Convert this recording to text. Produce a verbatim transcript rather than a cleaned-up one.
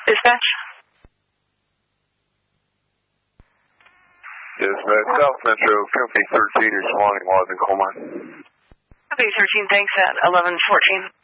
Dispatch? Dispatch, South Metro, Company thirteen, responding, Lawson Coal Mine. Company thirteen, thanks, at eleven fourteen.